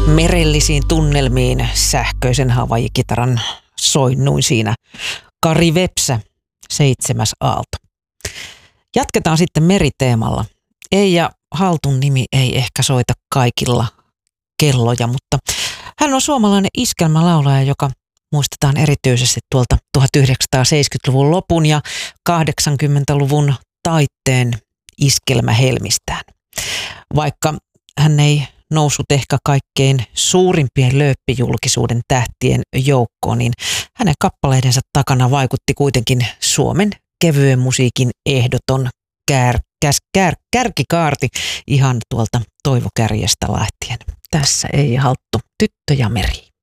Merellisiin tunnelmiin sähköisen Hawaii-kitaran soinnuin siinä. Kari Vepsä, 7. aalto. Jatketaan sitten meriteemalla. Eija Haltun nimi ei ehkä soita kaikilla kelloja, mutta hän on suomalainen iskelmälaulaja, joka muistetaan erityisesti tuolta 1970-luvun lopun ja 80-luvun taitteen iskelmähelmistään. Vaikka hän ei noussut ehkä kaikkein suurimpien lööppijulkisuuden tähtien joukkoon, niin hänen kappaleidensa takana vaikutti kuitenkin Suomen kevyen musiikin ehdoton kärkikaarti ihan tuolta Toivo Kärjestä lähtien. Tässä Eija Halttu, Tyttö ja meri.